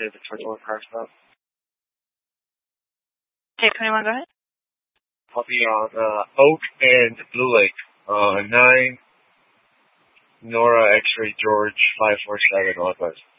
to the 21 car stop. Okay, 21, go ahead. I'll be on Oak and Blue Lake. 9 Nora X-Ray George 547 Northwest.